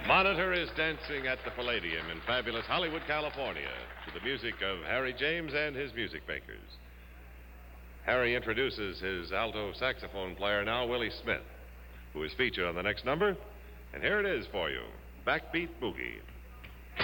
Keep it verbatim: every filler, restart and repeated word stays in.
Monitor is dancing at the Palladium in fabulous Hollywood, California, to the music of Harry James and his music makers. Harry introduces his alto saxophone player now, Willie Smith, who is featured on the next number. And here it is for you, Backbeat Boogie.